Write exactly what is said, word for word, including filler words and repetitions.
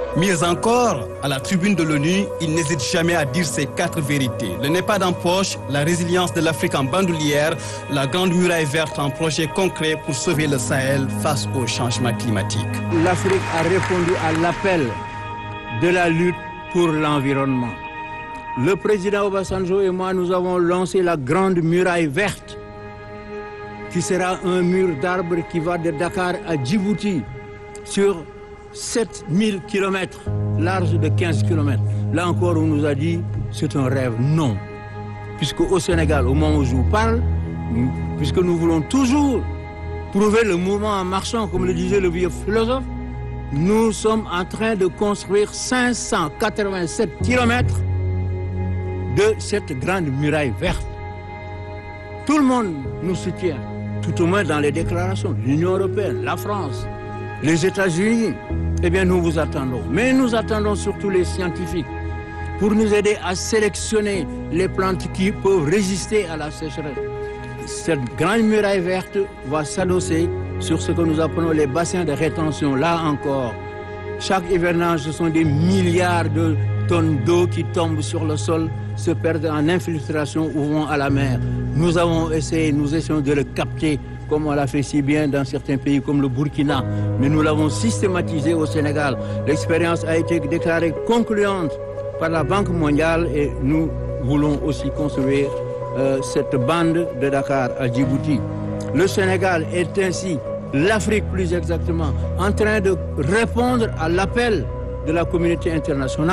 Mieux encore, à la tribune de l'ONU, il n'hésite jamais à dire ces quatre vérités. Le NEPAD en poche, la résilience de l'Afrique en bandoulière, la Grande Muraille verte en projet concret pour sauver le Sahel face au changement climatique. L'Afrique a répondu à l'appel de la lutte pour l'environnement. Le président Obasanjo et moi, nous avons lancé la Grande Muraille verte, qui sera un mur d'arbres qui va de Dakar à Djibouti sur sept mille kilomètres, large de quinze kilomètres. Là encore, on nous a dit, c'est un rêve. Non. Puisque au Sénégal, au moment où je vous parle, puisque nous voulons toujours prouver le mouvement en marchant, comme le disait le vieux philosophe, nous sommes en train de construire cinq cent quatre-vingt-sept kilomètres de cette grande muraille verte. Tout le monde nous soutient, tout au moins dans les déclarations. L'Union européenne, la France, les États-Unis, eh bien nous vous attendons. Mais nous attendons surtout les scientifiques pour nous aider à sélectionner les plantes qui peuvent résister à la sécheresse. Cette grande muraille verte va s'adosser sur ce que nous appelons les bassins de rétention. Là encore, chaque hivernage, ce sont des milliards de tonnes d'eau qui tombent sur le sol, se perdent en infiltration ou vont à la mer. Nous avons essayé, nous essayons de le capter comme on l'a fait si bien dans certains pays comme le Burkina, mais nous l'avons systématisé au Sénégal. L'expérience a été déclarée concluante par la Banque mondiale et nous voulons aussi construire euh, cette bande de Dakar à Djibouti. Le Sénégal est ainsi, l'Afrique plus exactement, en train de répondre à l'appel de la communauté internationale.